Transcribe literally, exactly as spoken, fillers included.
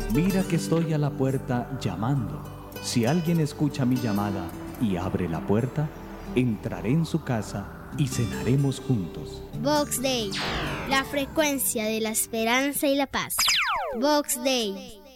Mira que estoy a la puerta llamando. Si alguien escucha mi llamada y abre la puerta, entraré en su casa y cenaremos juntos. Vox Dei, la frecuencia de la esperanza y la paz. Vox Dei.